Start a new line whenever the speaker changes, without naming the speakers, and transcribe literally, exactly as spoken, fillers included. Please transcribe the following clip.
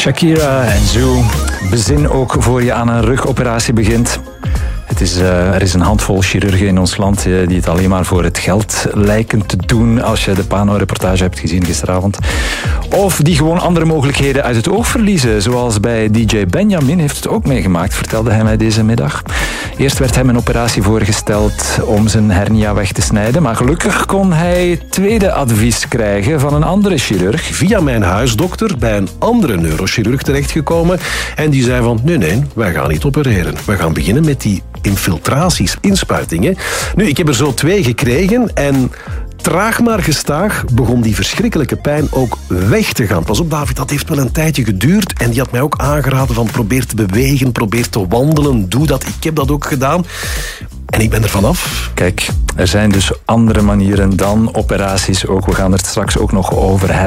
Shakira en Zoo. Bezin ook voor je aan een rugoperatie begint. Het is, uh, er is een handvol chirurgen in ons land uh, die het alleen maar voor het geld lijken te doen. Als je de Pano-reportage hebt gezien gisteravond. Of die gewoon andere mogelijkheden uit het oog verliezen. Zoals bij D J Benjamin heeft het ook meegemaakt, vertelde hij mij deze middag. Eerst werd hem een operatie voorgesteld om zijn hernia weg te snijden. Maar gelukkig kon hij tweede advies krijgen van een andere chirurg.
Via mijn huisdokter bij een andere neurochirurg terechtgekomen. En die zei van, nee, nee, wij gaan niet opereren. We gaan beginnen met die infiltraties, inspuitingen. Nu, ik heb er zo twee gekregen en traag maar gestaag begon die verschrikkelijke pijn ook weg te gaan. Pas op, David, dat heeft wel een tijdje geduurd en die had mij ook aangeraden van probeer te bewegen, probeer te wandelen, doe dat. Ik heb dat ook gedaan. En ik ben er vanaf.
Kijk, er zijn dus andere manieren dan operaties ook. We gaan er straks ook nog over hebben.